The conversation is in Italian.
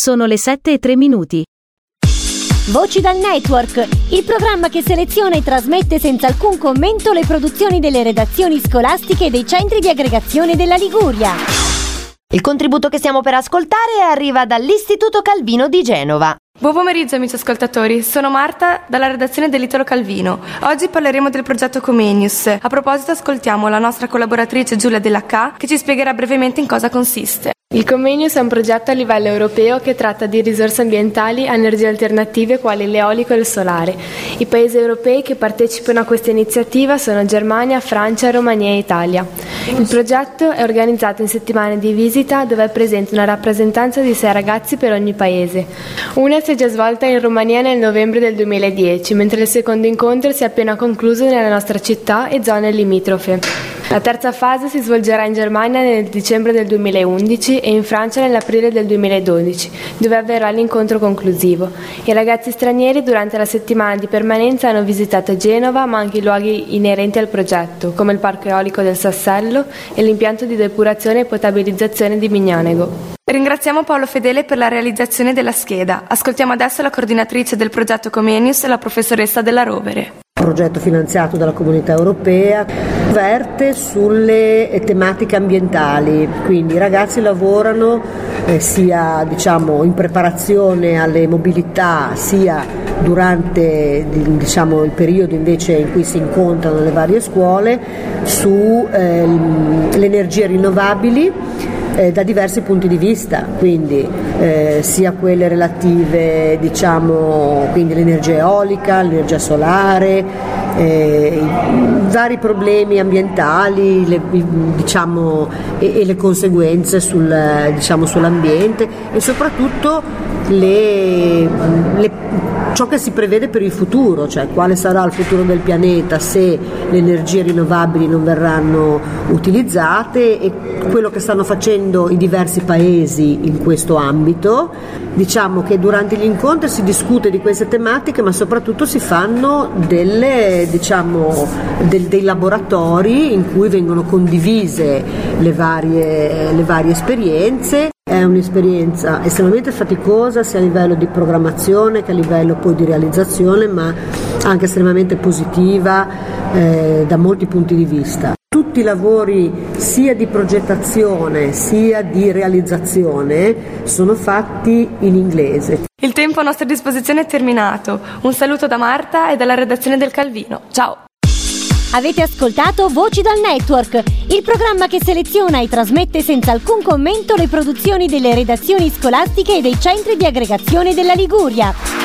Sono le 7:03. Voci dal Network, il programma che seleziona e trasmette senza alcun commento le produzioni delle redazioni scolastiche e dei centri di aggregazione della Liguria. Il contributo che stiamo per ascoltare arriva dall'Istituto Calvino di Genova. Buon pomeriggio amici ascoltatori, sono Marta dalla redazione dell'Italo Calvino. Oggi parleremo del progetto Comenius. A proposito ascoltiamo la nostra collaboratrice Giulia Dell'H che ci spiegherà brevemente in cosa consiste. Il Comenius è un progetto a livello europeo che tratta di risorse ambientali a energie alternative quali l'eolico e il solare. I paesi europei che partecipano a questa iniziativa sono Germania, Francia, Romania e Italia. Il progetto è organizzato in settimane di visita dove è presente una rappresentanza di 6 ragazzi per ogni paese. Una si è già svolta in Romania nel novembre del 2010, mentre il secondo incontro si è appena concluso nella nostra città e zone limitrofe. La terza fase si svolgerà in Germania nel dicembre del 2011 e in Francia nell'aprile del 2012, dove avverrà l'incontro conclusivo. I ragazzi stranieri durante la settimana di permanenza hanno visitato Genova, ma anche i luoghi inerenti al progetto, come il parco eolico del Sassello e l'impianto di depurazione e potabilizzazione di Mignonego. Ringraziamo Paolo Fedele per la realizzazione della scheda. Ascoltiamo adesso la coordinatrice del progetto Comenius, la professoressa Della Rovere. Progetto finanziato dalla Comunità Europea, verte sulle tematiche ambientali, quindi i ragazzi lavorano sia in preparazione alle mobilità sia durante il periodo invece in cui si incontrano le varie scuole su le energie rinnovabili da diversi punti di vista, quindi sia quelle relative quindi l'energia eolica, l'energia solare, i vari problemi ambientali e le conseguenze sull'ambiente e soprattutto ciò che si prevede per il futuro, cioè quale sarà il futuro del pianeta se le energie rinnovabili non verranno utilizzate e quello che stanno facendo i diversi paesi in questo ambito. Diciamo che durante gli incontri si discute di queste tematiche, ma soprattutto si fanno dei laboratori in cui vengono condivise le varie esperienze. È un'esperienza estremamente faticosa sia a livello di programmazione che a livello poi di realizzazione, ma anche estremamente positiva da molti punti di vista. Tutti i lavori sia di progettazione sia di realizzazione sono fatti in inglese. Il tempo a nostra disposizione è terminato. Un saluto da Marta e dalla redazione del Calvino. Ciao! Avete ascoltato Voci dal Network, il programma che seleziona e trasmette senza alcun commento le produzioni delle redazioni scolastiche e dei centri di aggregazione della Liguria.